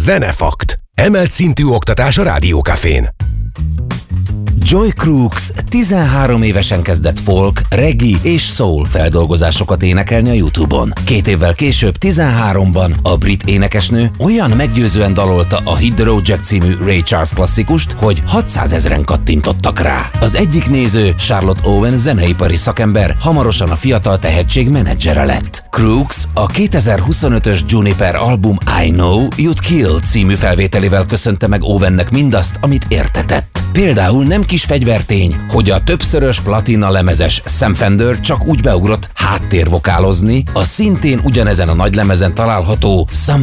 Zenefakt. Emelt szintű oktatás a Rádiókafén. Joy Crookes 13 évesen kezdett folk, reggae és soul feldolgozásokat énekelni a YouTube-on. 2 évvel később, 13-ban a brit énekesnő olyan meggyőzően dalolta a Hit the Road Jack című Ray Charles klasszikust, hogy 600 000-en kattintottak rá. Az egyik néző, Charlotte Owen zeneipari szakember, hamarosan a fiatal tehetség menedzsere lett. Crookes a 2025-ös Juniper album I Know You'd Kill című felvételével köszönte meg Owennek mindazt, amit értetett. Például nem kis fegyvertény, hogy a többszörös platina lemezes Sam Fender csak úgy beugrott háttérvokálozni a szintén ugyanezen a nagylemezen található